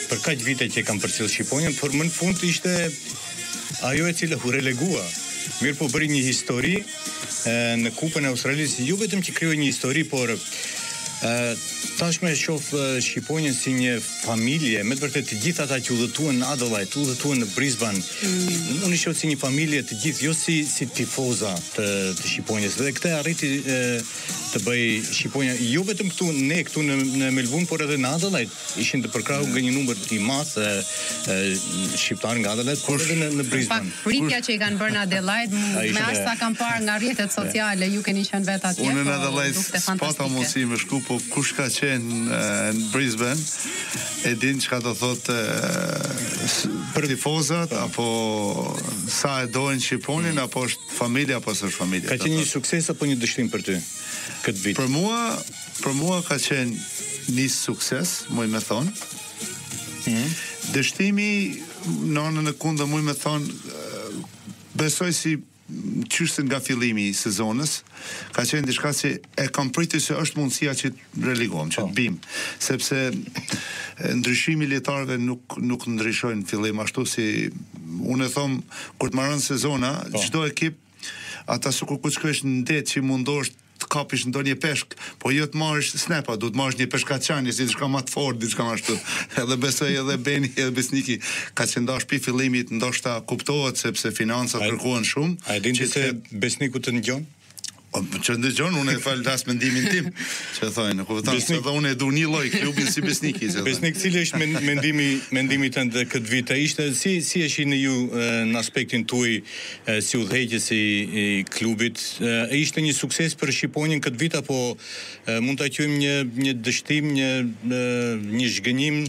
për kaq vite që kam përcjell Shqiponjën, por më në fund ishte ajo e cila u relegua. Mirë po bëri një histori në Kupën e Australisë, jo vetëm që krijoi një histori, por tashmë e shoh Shqiponjën si një familje, me të vërtetë të gjithë ata që udhëtuan në Adelaide, udhëtuan në Brisbane, unë i shoh si një familje të gjithë, jo si tifoza të Shqiponjës. Dhe këtë arriti të bëj Shqiponja, jo vetëm këtu në Melbourne, por edhe në Adelaide. Ishin të përkrahur nga një numër i madh shqiptar nga Adelaide, por edhe në Brisbane. Pritja që i kanë bërë në Adelaide, me aq sa kanë parë nga rrjetet sociale, ju keni qenë vetë atje. Unë në Adelaide s'pata mundësi me shku, po kush ka qenë në Brisbane, e din çka do thotë për tifozat, apo sa e dojnë Shqiponin, apo është familja, apo s'është familja. Ka qenë një sukses apo një dështim për ty këtë vit? Për mua ka qenë një sukses, muj me thonë. Dështimi në anën e kundër, muj me thonë, besoj si qyshtë nga fillimi i sezonës, ka qenë diçka që e kam pritur se është mundësia që të relegohem, që të bim, sepse ndryshimi lojtarëve nuk ndryshojnë fillim, ashtu si unë e them, kur të marrën sezona, çdo ekip ata sukur ku shkosh në det që mundosh të kapish ndonjë peshk, po jo të marrësh snapa, duhet të marrësh një peshkaqani, si diçka më të fortë, diçka më ashtu. Edhe besoj edhe Beni, edhe Besniki ka që ndash pi fillimit, ndoshta kuptohet sepse financat kërkohen shumë. A e dini se Besniku të ngjon? Që ndëgjon, unë e falas mendimin tim, që thojnë, kupton se edhe unë e du një lloj klubin si Besniki. Besnik, cili është mendimi tënd këtë vit? Ishte si e shihni ju në aspektin tuaj si udhëheqës i klubit? Ishte një sukses për Shqiponjën këtë vit, apo mund ta quajmë një dështim, një zhgënjim?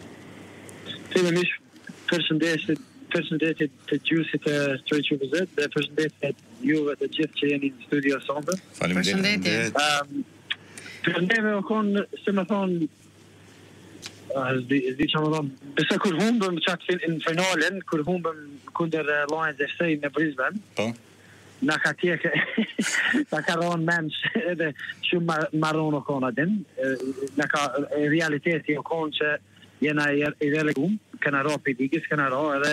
Fillimisht përshëndetje të gjusit të Strequvëzit dhe përshëndetje juve të gjithë që jeni në studio sonde. Përshëndetje. Për neve o konë, se më thonë, zdi që më thonë, besa kur humbëm qatë në finalen, kur humbëm kunder Lions FC në Brisbane, na ka tjekë, na ka ronë mensh edhe shumë marron o konë adin, na ka realiteti o konë që jena i relegum, këna ro për ligës, këna ro edhe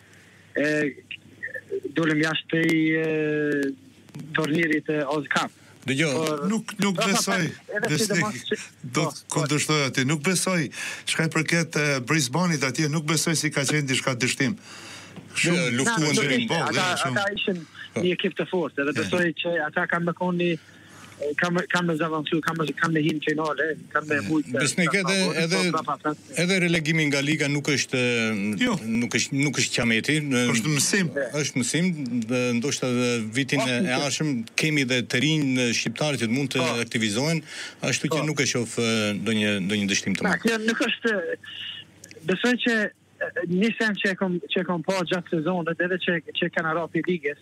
dolem jashtë për turnirit Oz Cup. Nuk besoj, do të kundërshtoj aty, nuk besoj, shka i përket Brisbaneit atje, nuk besoj si ka qenë diçka dështim. Shumë luftuan deri në botë. Ata ishin një ekip të fortë, edhe besoj që ata kanë më konë kam me zavancu, kam me hinë finale, kam me mujtë. Besnik, edhe relegimi nga liga nuk është qameti. Është mësim. Është mësim, ndoshta vitin e ardhshëm kemi dhe të rinj shqiptarë që mund të aktivizohen, ashtu që nuk e shoh ndonjë dështim të madh. Nuk është, besoj që një sen që kom pa gjatë sezonit, edhe që kanë rapi ligës,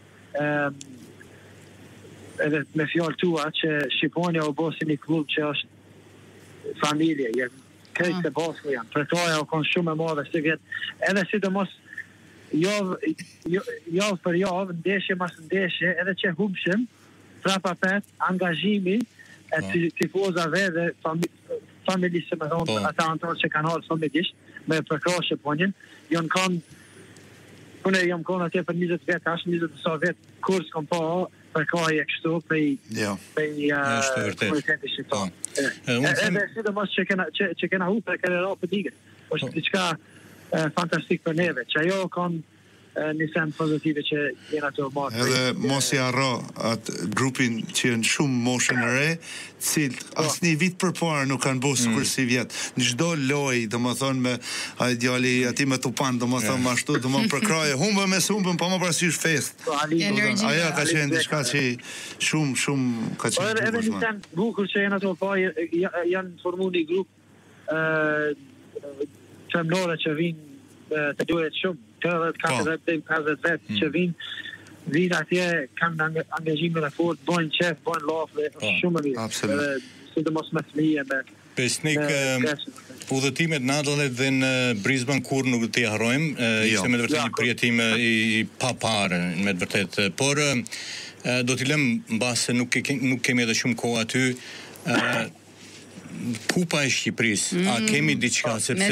edhe me fjallë tua që Shqiponia o bosi një klub që është familje, krejtë të bosë janë, për toja o konë shumë e madhe së vjetë, edhe sidomos javë për javë, ndeshje mas ndeshje, edhe që hubshim, prapa pet, angazhimi e tifozave dhe familje se me thonë, ata antarë që kanë halë familjesht, me përkra Shqiponjen, jonë kanë, unë e jam konë atje për 20 vetë, ashtë 20 vetë, kur s'kom pa, për kaj e kështu, për komuniteti shqiptar. Edhe sidomos që kena hu për kërë ra për digën. është diçka fantastik për neve, që ajo kanë një send pozitive që jena të marrë. Edhe mos i harro atë grupin që janë shumë moshën e re, cilë asnjë vit përpara nuk kanë bërë sikur si vjet. Në çdo lojë, domethënë me ai djali aty me Tupan, domethënë më ashtu, domethënë për kraje, humbëm pa më parasysh fest. Ajo ka qenë diçka që shumë ka qenë. Edhe një send bukur që janë ato pa janë formuar një grup femnore që vinë të duhet shumë. 40-50 vetë që vinë atje, kanë angazhime dhe fort, bojnë qef, bojnë lafë, shumë e mirë. Sidomos me fëmijë me... Pesnik, udhëtimet në Adelaide dhe në Brisbane kur nuk t'i harrojmë, ishte me të vërtet një përjetim i paparë, me të vërtet. Por, do t'i lëm mbas se nuk kemi edhe shumë kohë aty, Kupa e Shqipërisë, a kemi diçka, sepse